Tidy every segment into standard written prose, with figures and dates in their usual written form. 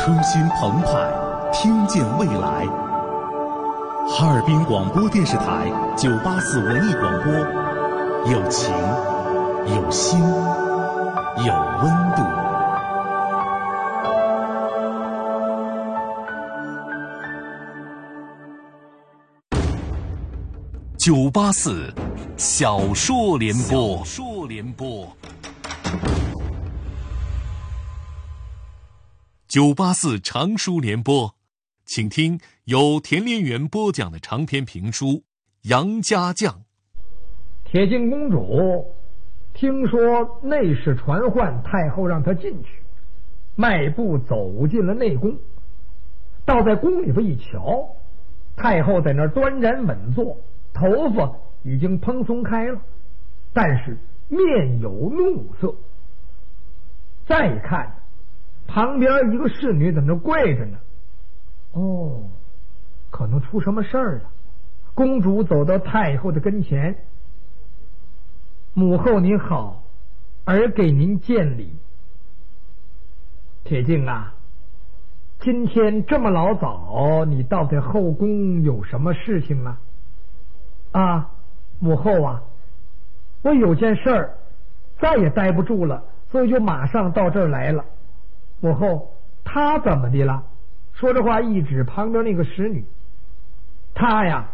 春心澎湃，听见未来。哈尔滨广播电视台984文艺广播，有情，有心，有温度。984小说联播。984长书联播，请听由田连元播讲的长篇评书《杨家将》。 铁镜公主听说内侍传唤太后让她进去，迈步走进了内宫。倒在宫里头一瞧，太后在那儿端然稳坐，头发已经蓬松开了，但是面有怒色。再看旁边一个侍女在那跪着呢，哦，可能出什么事儿了。公主走到太后的跟前，母后您好，儿给您见礼。铁镜啊，今天这么老早，你到这后宫有什么事情啊？啊，母后啊，我有件事儿再也待不住了，所以就马上到这儿来了。母后，她怎么的了？说这话一指旁边那个使女，她呀，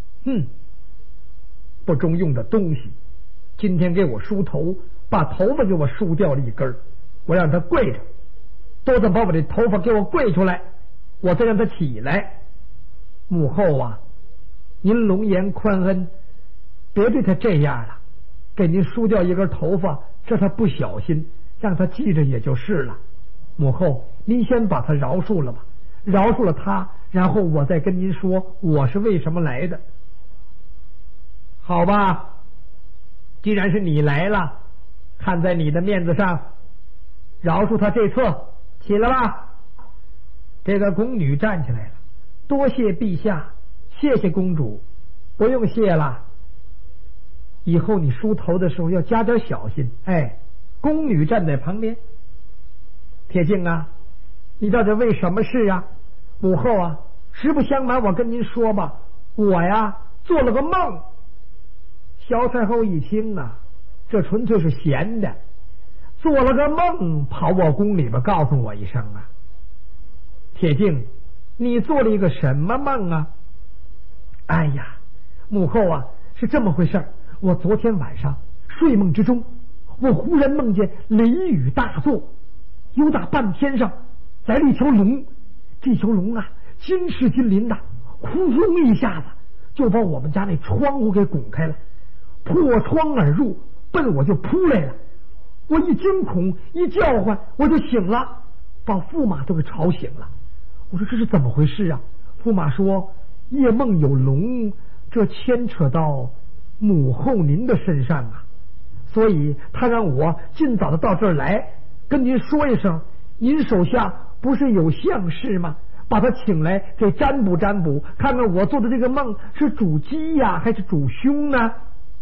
不中用的东西，今天给我梳头，把头发给我梳掉了一根，我让她跪着，都得把我的头发给我跪出来，我再让她起来。母后啊，您龙颜宽恩，别对她这样了，给您梳掉一根头发，这她不小心，让她记着也就是了。母后，您先把她饶恕了吧，饶恕了她，然后我再跟您说我是为什么来的。好吧，既然是你来了，看在你的面子上，饶恕她这次，起来吧。这个宫女站起来了，多谢陛下，谢谢公主。不用谢了，以后你梳头的时候要加点小心。哎，宫女站在旁边。铁镜啊，你到底为什么事啊？母后啊，实不相瞒，我跟您说吧，我呀做了个梦。萧太后一听啊，这纯粹是闲的，做了个梦跑我宫里边告诉我一声啊。铁镜，你做了一个什么梦啊？哎呀，母后啊，是这么回事，我昨天晚上睡梦之中，我忽然梦见雷雨大作，有打半天上来了一条龙，这条龙啊金翅金鳞的，呼隆一下子就把我们家那窗户给拱开了，破窗而入，奔我就扑来了。我一惊恐一叫唤，我就醒了，把驸马都给吵醒了。我说这是怎么回事啊？驸马说夜梦有龙，这牵扯到母后您的身上啊，所以他让我尽早的到这儿来跟您说一声，您手下不是有相士吗？把他请来给占卜占卜，看看我做的这个梦是主吉呀还是主凶呢？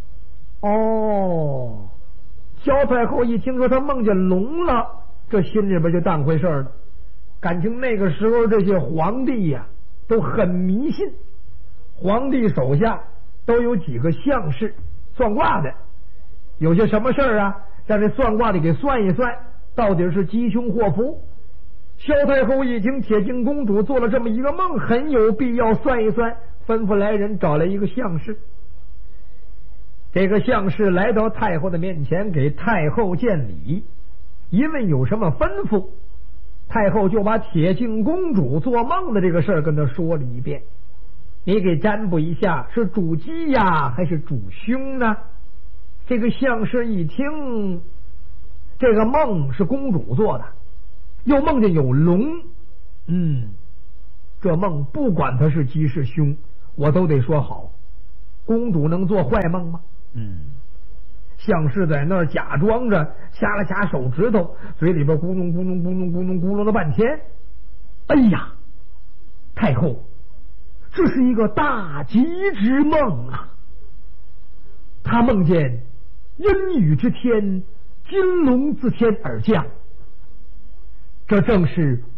哦，萧太后一听说他梦见龙了，这心里边就当回事了。感情那个时候这些皇帝呀都很迷信，皇帝手下都有几个相士算卦的，有些什么事儿啊，让这算卦的给算一算，到底是吉凶祸福。萧太后一听铁镜公主做了这么一个梦，很有必要算一算，吩咐来人找来一个相士。这个相士来到太后的面前，给太后见礼，一问有什么吩咐，太后就把铁镜公主做梦的这个事儿跟他说了一遍。你给占卜一下，是主吉呀还是主凶呢？这个相士一听这个梦是公主做的，又梦见有龙，这梦不管它是吉是凶，我都得说好。公主能做坏梦吗？相士在那儿假装着掐了掐手指头，嘴里边咕隆咕隆咕隆咕隆咕隆了半天。哎呀，太后，这是一个大吉之梦啊！他梦见阴雨之天，金龙自天而降，这正是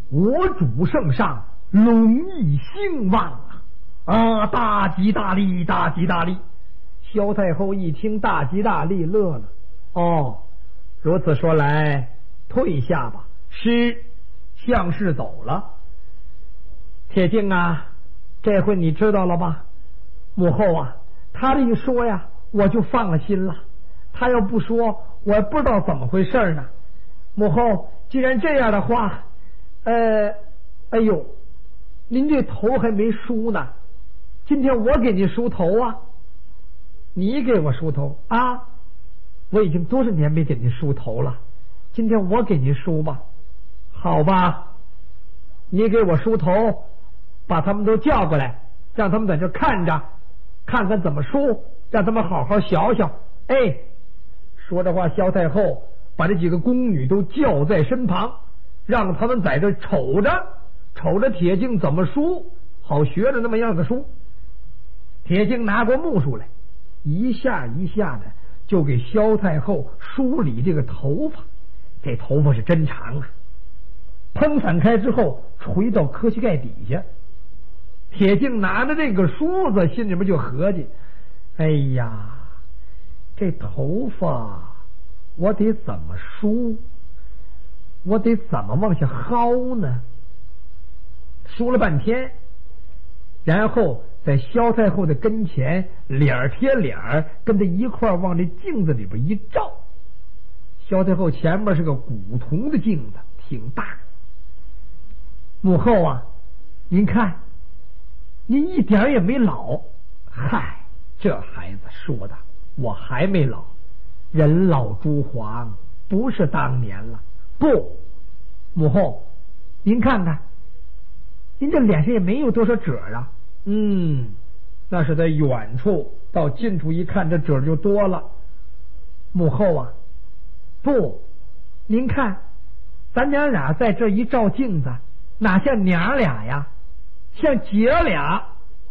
我主圣上，龙翼兴旺啊！大吉大利，大吉大利！萧太后一听大吉大利，乐了。哦，如此说来，退下吧。是，相士走了。铁镜啊，这回你知道了吧？母后啊，他这一说呀，我就放了心了。他要不说，我也不知道怎么回事呢。母后，既然这样的话，哎呦，您这头还没梳呢，今天我给您梳头啊。你给我梳头啊？我已经多少年没给您梳头了，今天我给您梳吧。好吧，你给我梳头，把他们都叫过来，让他们在这看着，看看怎么梳，让他们好好学学。哎，说这话，萧太后把这几个宫女都叫在身旁，让他们在这瞅着铁镜怎么梳，好学着那么样的梳。铁镜拿过木梳来，一下一下的就给萧太后梳理这个头发。这头发是真长啊，蓬散开之后垂到磕膝盖底下。铁镜拿着这个梳子，心里面就合计：哎呀，这头发我得怎么梳？我得怎么往下薅呢？梳了半天，然后在萧太后的跟前脸贴脸，跟着一块往这镜子里边一照。萧太后前面是个古铜的镜子，挺大。母后啊，您看，您一点也没老。嗨，这孩子说的，我还没老。人老珠黄，不是当年了。不，母后，您看看，您这脸上也没有多少褶啊。那是在远处，到近处一看，这褶就多了。母后啊，不，您看，咱娘俩在这一照镜子，哪像娘俩呀，像姐俩。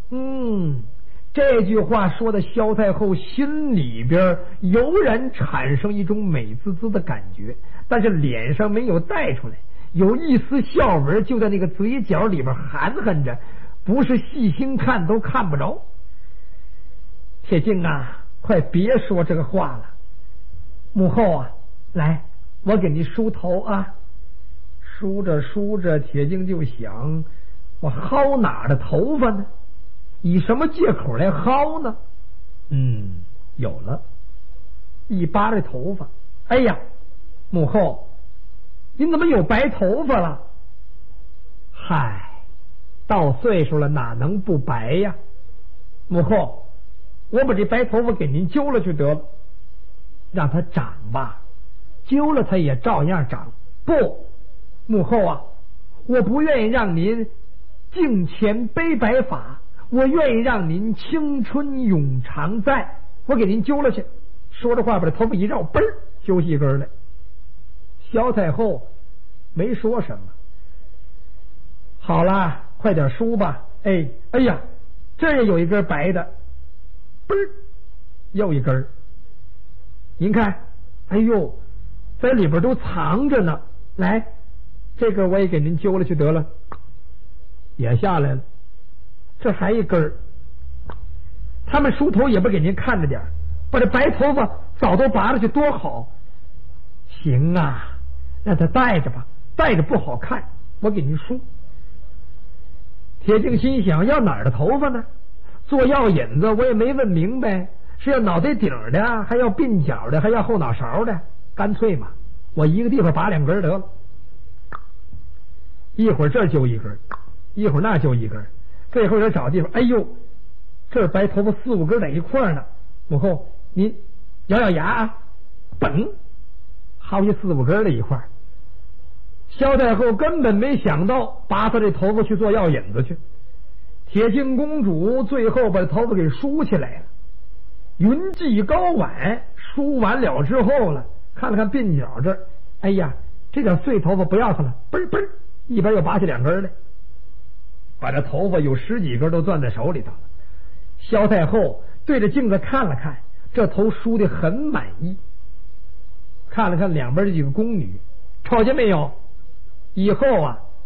这句话说的萧太后心里边油然产生一种美滋滋的感觉，但是脸上没有带出来，有一丝笑纹就在那个嘴角里边含含着，不是细心看都看不着。铁镜啊，快别说这个话了。母后啊，来，我给你梳头啊。梳着梳着，铁镜就想，我薅哪儿的头发呢？以什么借口来薅呢？有了，一扒这头发，哎呀，母后，您怎么有白头发了？嗨，到岁数了哪能不白呀？母后，我把这白头发给您揪了去得了，让它长吧，揪了它也照样长。不，母后啊，我不愿意让您镜前背白发，我愿意让您青春永常在。我给您揪了去。说着话，把这头发一绕，嘣儿揪起一根来。萧太后没说什么。好啦，快点梳吧。哎呀，这也有一根白的，嘣儿又一根。您看，哎呦，在里边都藏着呢。来，这个我也给您揪了去得了，也下来了。这还一根儿，他们梳头也不给您看着点，把这白头发早都拔了去，多好。行啊，让他带着吧，带着不好看，我给您梳。铁镜心想，要哪儿的头发呢？做药引子我也没问明白，是要脑袋顶的，还要鬓角的，还要后脑勺的，干脆嘛，我一个地方拔两根得了。一会儿这揪一根，一会儿那揪一根，这会儿找地方，哎呦，这白头发4、5根在一块呢。母后，您咬咬牙啊，嘣，薅下4、5根在一块。萧太后根本没想到拔他这头发去做药引子去。铁镜公主最后把头发给梳起来了，云髻高挽，梳完了之后了，看了看鬓角这儿，哎呀，这点碎头发不要它了，嘣嘣，一边又拔起2根来，把这头发有10几根都攥在手里头了。萧太后对着镜子看了看，这头梳得很满意，看了看两边这几个宫女，瞅见没有？以后啊，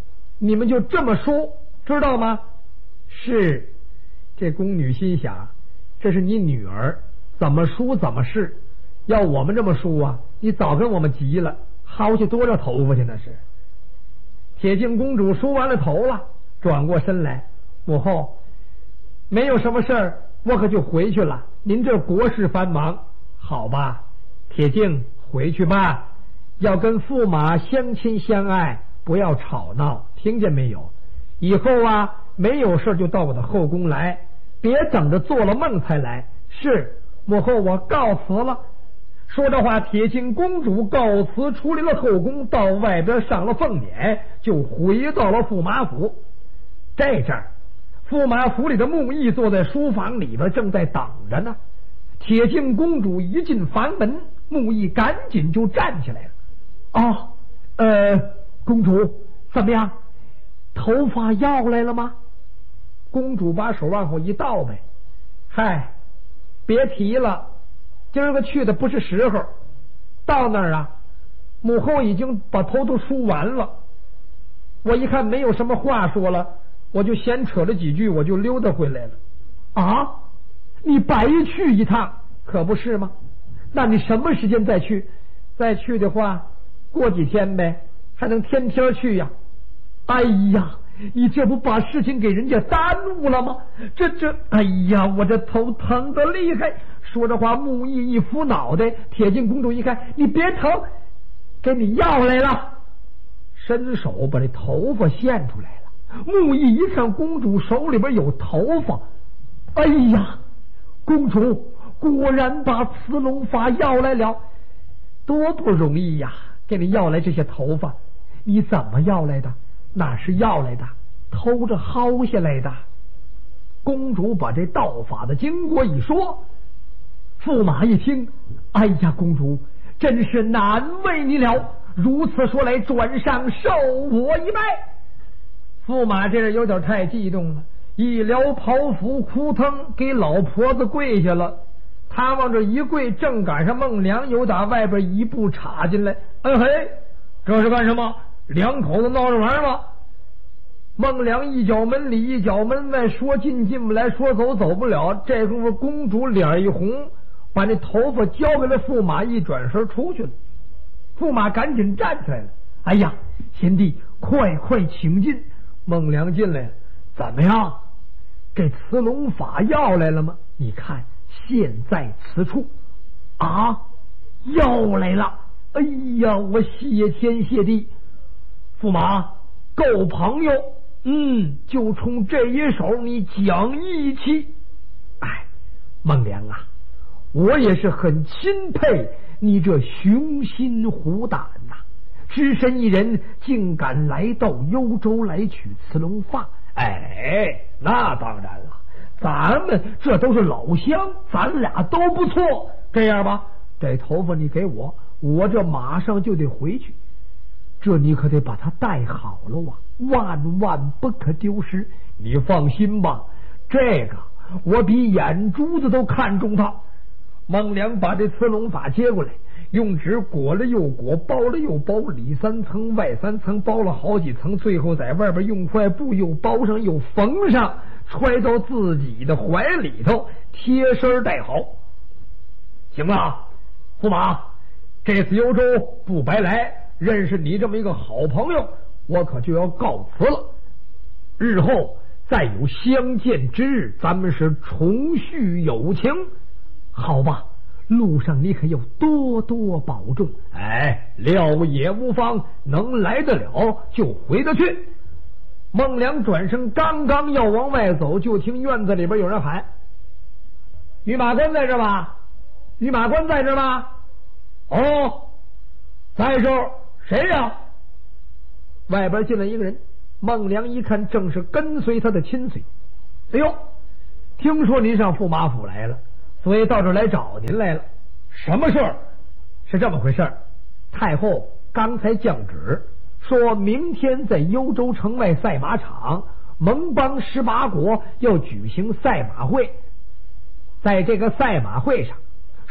你们就这么说，知道吗？是。这宫女心想，这是你女儿，怎么梳怎么是。要我们这么梳啊，你早跟我们急了，薅去多少头发去那是。铁镜公主梳完了头了，转过身来，母后，没有什么事儿，我可就回去了。您这国事繁忙，好吧？铁镜回去吧，要跟驸马相亲相爱，不要吵闹，听见没有？以后啊，没有事就到我的后宫来，别等着做了梦才来。是，母后，我告辞了。说这话，铁镜公主告辞出离了后宫，到外边上了凤辇，就回到了驸马府。这阵儿，驸马府里的木易坐在书房里边，正在等着呢。铁镜公主一进房门，木易赶紧就站起来了。公主怎么样？头发要来了吗？公主把手往后一倒呗。嗨，别提了，今儿个去的不是时候。到那儿啊，母后已经把头都梳完了。我一看没有什么话说了，我就闲扯了几句，我就溜达回来了。啊，你白去一趟，可不是吗？那你什么时间再去？再去的话，过几天呗，还能天天去呀。哎呀，你这不把事情给人家耽误了吗？哎呀，我这头疼得厉害。说着话，木易一扶脑袋，铁镜公主一看，你别疼，给你要来了，伸手把这头发献出来了。木易一看公主手里边有头发，哎呀，公主果然把慈龙发要来了，多不容易呀！给你要来这些头发，你怎么要来的？哪是要来的？偷着薅下来的。公主把这道法的经过一说，驸马一听，哎呀，公主真是难为你了。如此说来，转上受我一拜。驸马这人有点太激动了，一撩袍服，扑腾给老婆子跪下了。他往这一跪，正赶上孟良又打外边一步插进来。哎嘿，这是干什么？两口子闹着玩吗？孟良一脚门里一脚门外，说进进不来，说走走不了。这功夫公主脸一红，把那头发交给了驸马，一转身出去了。驸马赶紧站起来了。哎呀，贤弟，快快请进。孟良进来，怎么样？这慈龙法要来了吗？你看现在此处啊，要来了。哎呀，我谢天谢地。驸马够朋友，就冲这一手你讲义气。哎，孟良啊，我也是很钦佩你这雄心虎胆呐，只身一人竟敢来到幽州来取慈龙发。哎，那当然了，咱们这都是老乡，咱俩都不错。这样吧，这头发你给我，我这马上就得回去。这你可得把它带好了啊，万万不可丢失。你放心吧，这个我比眼珠子都看中它。孟良把这慈龙发接过来，用纸裹了又裹，包了又包，里三层外三层，包了好几层，最后在外边用块布又包上又缝上，揣到自己的怀里头，贴身带好。行了，驸马，这次幽州不白来，认识你这么一个好朋友，我可就要告辞了。日后再有相见之日，咱们是重续友情，好吧？路上你可要多多保重。哎，料也无妨，能来得了就回得去。孟良转身刚刚要往外走，就听院子里边有人喊：御马官在这吧？御马官在这吧？哦，在这儿。谁呀？外边进来一个人，孟良一看，正是跟随他的亲随。哎呦，听说您上驸马府来了，所以到这儿来找您来了。什么事儿？是这么回事，太后刚才降旨，说明天在幽州城外赛马场，盟邦18国要举行赛马会。在这个赛马会上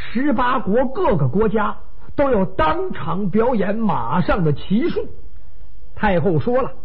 ，18国各个国家都要当场表演马上的骑术。太后说了，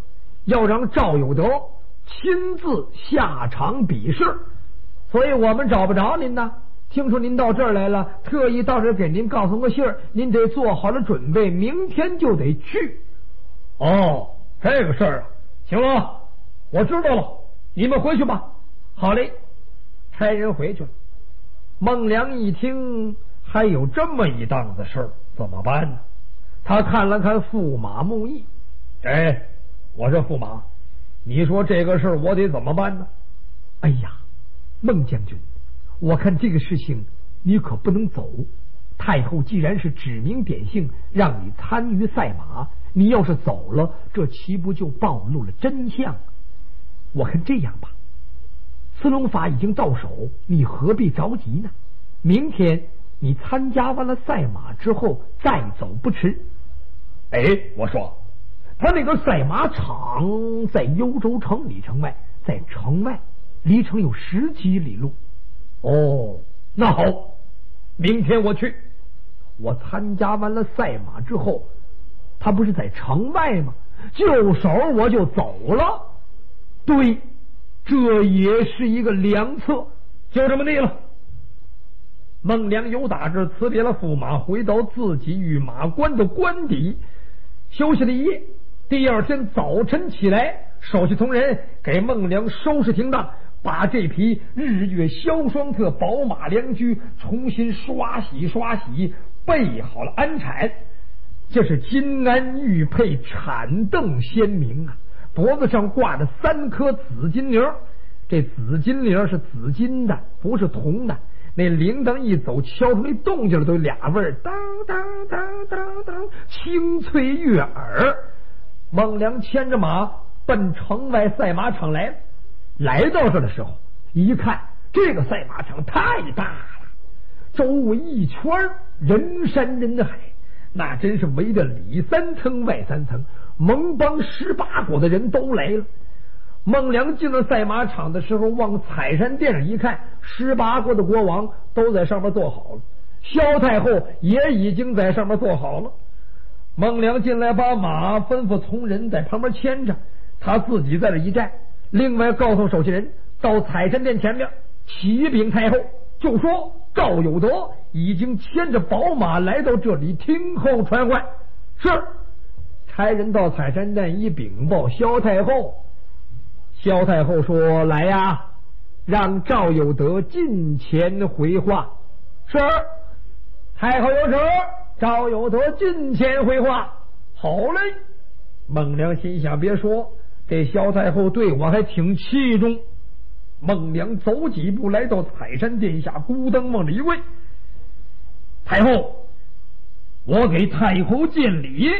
要让赵有德亲自下场比试，所以我们找不着您呢。听说您到这儿来了，特意到这儿给您告诉个信儿，您得做好了准备，明天就得去。哦，这个事儿啊，行了，我知道了，你们回去吧。好嘞，差人回去了。孟良一听还有这么一档子事儿，怎么办呢？他看了看驸马穆毅，哎，我说驸马，你说这个事儿我得怎么办呢？哎呀，孟将军，我看这个事情你可不能走。太后既然是指名点姓让你参与赛马，你要是走了，这岂不就暴露了真相？我看这样吧，司龙法已经到手，你何必着急呢？明天你参加完了赛马之后再走不迟。哎，我说他那个赛马场在幽州城里城外，在城外离城有10几里路。哦，那好，明天我去。我参加完了赛马之后，他不是在城外吗？就手我就走了。对，这也是一个良策，就这么地了。孟良由打这辞别了驸马，回到自己御马关的官邸，休息了一夜。第二天早晨起来，手下同仁给孟良收拾停当，把这匹日月萧双特宝马良驹重新刷洗，备好了安产。这是金鞍玉佩，产邓鲜明啊，脖子上挂着3颗紫金铃，这紫金铃是紫金的，不是铜的。那铃铛一走，敲出那动静都有俩味儿，当当当当当，清脆悦耳。孟良牵着马奔城外赛马场来了。来到这的时候，一看这个赛马场太大了，周围一圈人山人海，那真是围着里3层外3层，蒙邦18国的人都来了。孟良进了赛马场的时候，往彩山殿上一看，18国的国王都在上面坐好了，萧太后也已经在上面坐好了。孟良进来把马吩咐从人在旁边牵着，他自己在这一站，另外告诉手下人到彩山殿前面启禀太后，就说赵有德已经牵着宝马来到这里听候传唤。是，差人到彩山殿一禀报萧太后，萧太后说：“来呀，让赵有德近前回话。”是，太后有旨，赵有德近前回话。好嘞。孟良心想，别说，这萧太后对我还挺器重。孟良走几步来到彩山殿下，孤灯往这一跪：“太后，我给太后见礼。”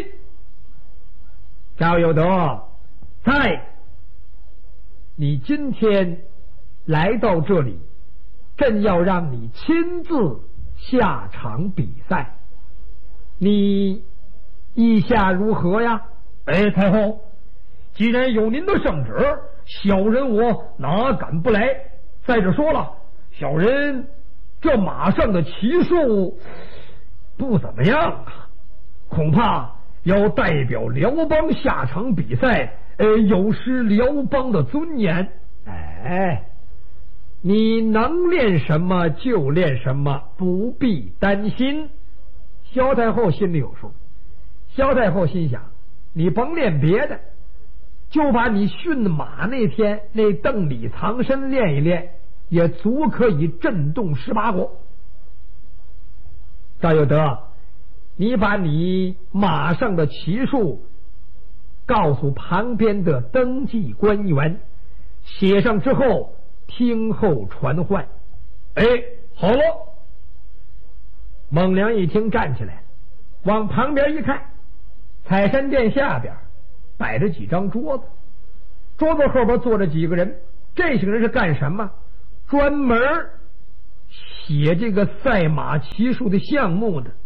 赵有德在。你今天来到这里，朕要让你亲自下场比赛，你意下如何呀？哎，太后，既然有您的圣旨，小人我哪敢不来？再者说了，小人这马上的骑术不怎么样啊，恐怕要代表辽邦下场比赛，有失辽邦的尊严。哎，你能练什么就练什么，不必担心。萧太后心里有数。萧太后心想，你甭练别的，就把你驯马那天那邓里藏身练一练，也足可以震动18国。赵有德，你把你马上的骑术告诉旁边的登记官员，写上之后听候传唤。哎，好了。孟良一听站起来，往旁边一看，彩山殿下边摆着几张桌子，桌子后边坐着几个人。这些人是干什么？专门写这个赛马骑术的项目的。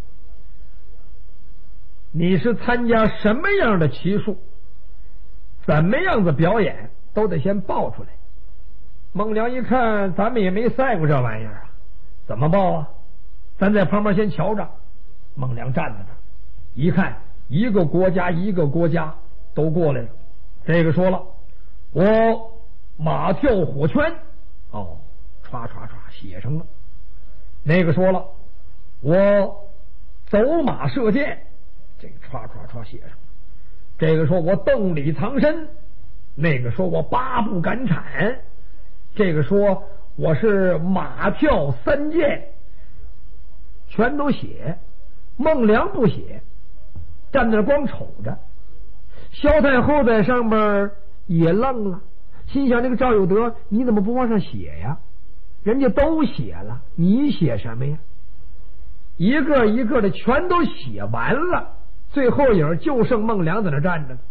你是参加什么样的骑术，怎么样的表演，都得先报出来。孟良一看，咱们也没赛过这玩意儿啊，怎么报啊？咱在旁边先瞧着。孟良站在那儿一看，一个国家一个国家都过来了。 这个说了，我马跳火圈，哦，唰唰唰写上了。那个说了，我走马射箭，这个唰唰唰写上了。这个说我邓里藏身，那个说我八步赶产，这个说我是马跳三箭，全都写。孟良不写，站那光瞅着。萧太后在上面也愣了，心想这个赵有德你怎么不往上写呀？人家都写了，你写什么呀？一个一个的全都写完了，最后影就剩孟良在那站着了。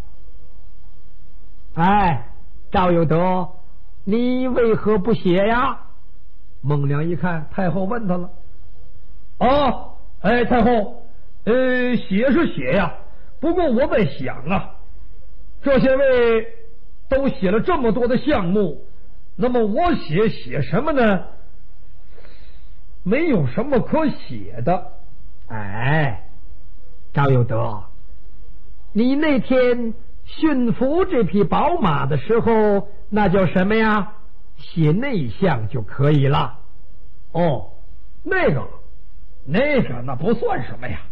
哎，赵有德，你为何不写呀？孟良一看太后问他了。啊，哎，太后，写是写呀，不过我在想啊，这些位都写了这么多的项目，那么我写什么呢？没有什么可写的。哎，赵有德，你那天驯服这匹宝马的时候，那叫什么呀？写内项就可以了。哦，那个那不算什么呀。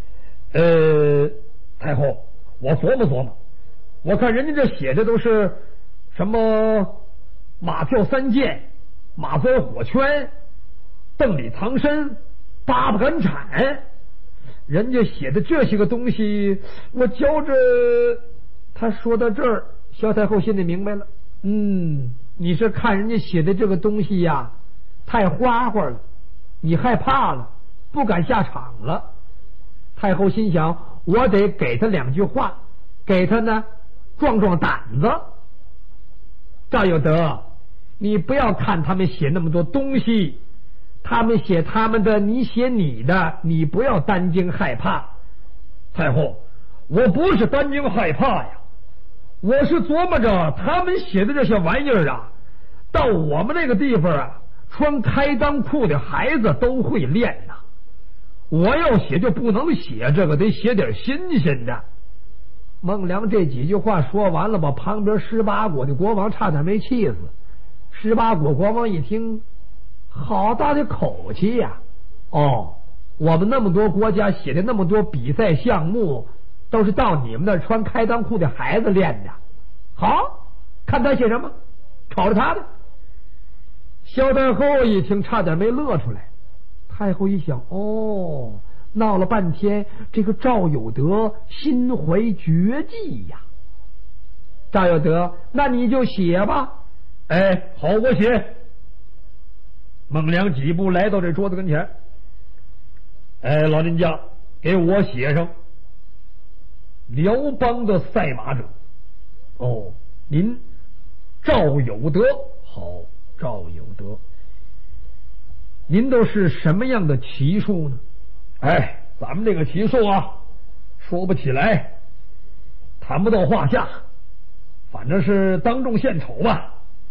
太后，我琢磨琢磨，我看人家这写的都是什么马跳三箭、马钻火圈、邓里藏身、八步赶产，人家写的这些个东西，我觉着。他说到这儿，萧太后心里明白了。你是看人家写的这个东西呀，太花花了，你害怕了，不敢下场了。太后心想，我得给他两句话，给他呢壮壮胆子。赵有德，你不要看他们写那么多东西，他们写他们的，你写你的，你不要担惊害怕。太后，我不是担惊害怕呀，我是琢磨着他们写的这些玩意儿啊，到我们那个地方啊，穿开裆裤的孩子都会练呐。我要写就不能写这个，得写点新鲜的。孟良这几句话说完了，把旁边18国的国王差点没气死。18国国王一听，好大的口气呀！哦，我们那么多国家写的那么多比赛项目，都是到你们那儿穿开裆裤的孩子练的。好，看他写什么，瞅着他的。萧太后一听，差点没乐出来。太后一想，哦，闹了半天，这个赵有德心怀绝技呀。赵有德，那你就写吧。哎，好，我写。孟良几步来到这桌子跟前。哎，老人家，给我写上辽邦的赛马者。哦，您赵有德。好，赵有德，您都是什么样的骑术呢？哎，咱们这个骑术啊，说不起来，谈不到话下，反正是当众献丑吧。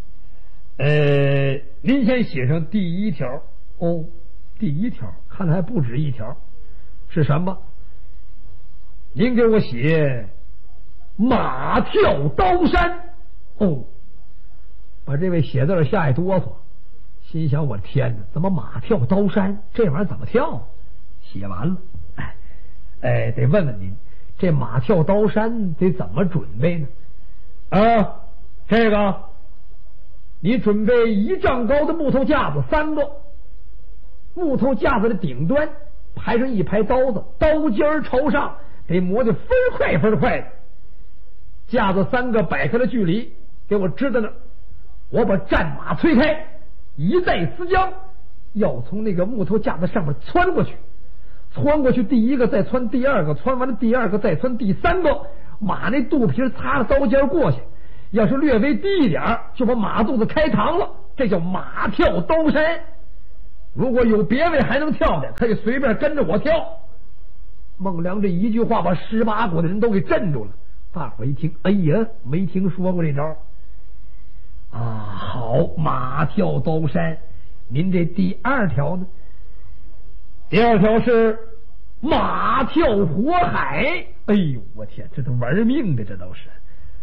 您先写上第一条。哦，第一条，看来还不止一条，是什么？您给我写马跳刀山。哦，把这位写字吓一哆嗦，心想我天哪，怎么马跳刀山？这玩意儿怎么跳？写完了，得问问您，这马跳刀山得怎么准备呢？这个你准备1丈高的木头架子3个，木头架子的顶端排上一排刀子，刀尖朝上，得磨得分快分快的。架子3个摆开了距离，给我支在那儿。我把战马催开，一带丝缰，要从那个木头架子上面窜过去。窜过去第一个，再窜第二个，窜完了第二个，再窜第3个。马那肚皮擦着刀尖过去，要是略微低一点，就把马肚子开膛了。这叫马跳刀山。如果有别位还能跳的，可以随便跟着我跳。孟良这一句话把18国的人都给镇住了。大伙一听，哎呀，没听说过这招啊！好，马跳刀山。您这第2条呢？第2条是马跳火海。哎呦，我天，这都玩命的，这都是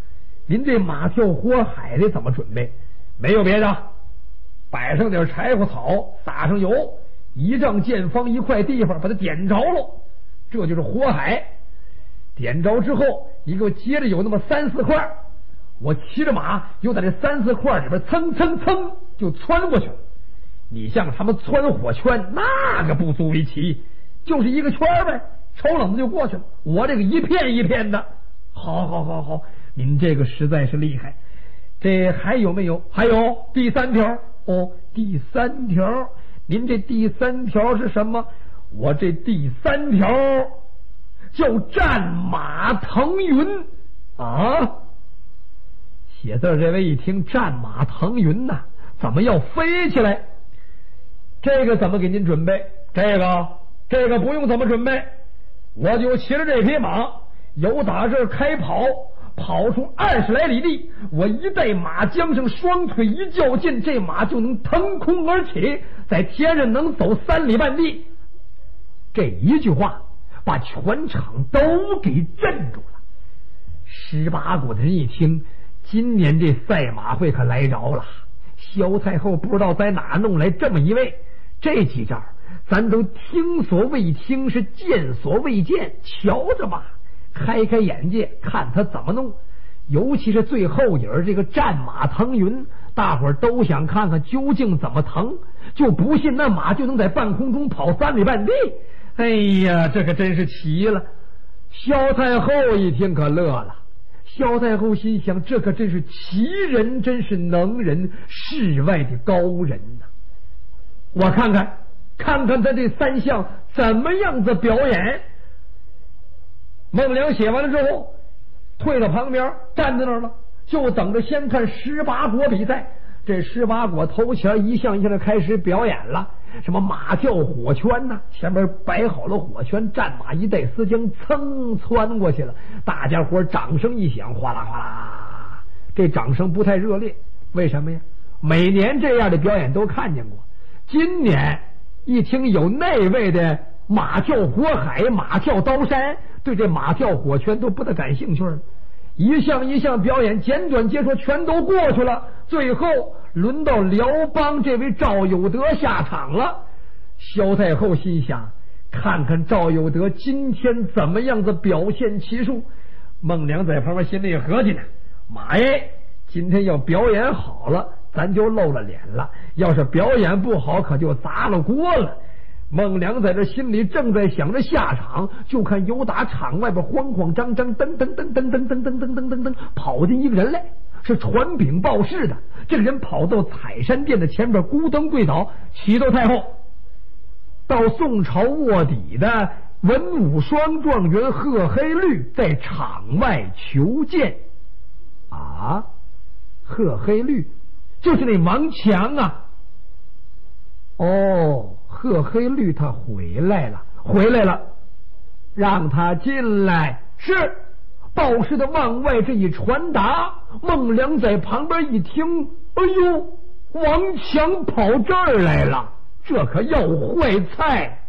您这马跳火海得怎么准备？没有别的，摆上点柴火草，撒上油，一丈见方一块地方，把它点着了，这就是火海。点着之后，你给我接着有那么3、4块，我骑着马又在这3、4块里边蹭蹭蹭就窜过去了。你像他们窜火圈，那个不足为奇，就是一个圈呗，瞅冷子就过去了。我这个一片一片的，好，您这个实在是厉害。这还有没有？还有第3条哦，第3条，您这第3条是什么？我这第3条叫战马腾云啊！写字这位一听战马腾云呐，怎么要飞起来？这个怎么给您准备？这个不用怎么准备，我就骑着这匹马，由打这儿开跑出20来里地，我一带马缰上，双腿一较劲，这马就能腾空而起，在天上能走3里半地。这一句话把全场都给镇住了。18股的人一听，今年这赛马会可来着了。萧太后不知道在哪弄来这么一位，这几招咱都听所未听，是见所未见，瞧着吧，开眼界，看他怎么弄。尤其是最后影这个战马腾云，大伙儿都想看看究竟怎么腾，就不信那马就能在半空中跑3里半地。哎呀，这可真是奇了。萧太后一听可乐了。萧太后心想，这可真是奇人，真是能人，世外的高人呐！我看看他这3项怎么样子表演。孟良写完了之后，退到旁边站在那儿了，就等着先看18国比赛。这18国头前一项一项的开始表演了，什么马跳火圈呐，前面摆好了火圈，战马一带丝缰，噌窜过去了。大家伙掌声一响，哗啦哗啦，这掌声不太热烈，为什么呀？每年这样的表演都看见过，今年一听有那位的马跳火海，马跳刀山，对这马跳火圈都不大感兴趣了。一项一项表演简短结束，全都过去了。最后轮到辽邦这位赵有德下场了。萧太后心想，看看赵有德今天怎么样子表现奇术。孟良在旁边心里合计呢，妈耶，今天要表演好了，咱就露了脸了；要是表演不好，可就砸了锅了。孟良在这心里正在想着下场，就看由打场外边慌慌张张噔噔噔噔噔噔噔噔噔噔噔跑进一个人来，是传禀报事的。这个人跑到采山殿的前边，咕噔跪倒，启奏太后，到宋朝卧底的文武双状元贺黑律在场外求见。啊，贺黑律就是那王强啊。哦，贺黑律他回来了，让他进来。是。报事的往外这一传达，孟良在旁边一听，哎呦，王强跑这儿来了，这可要坏菜。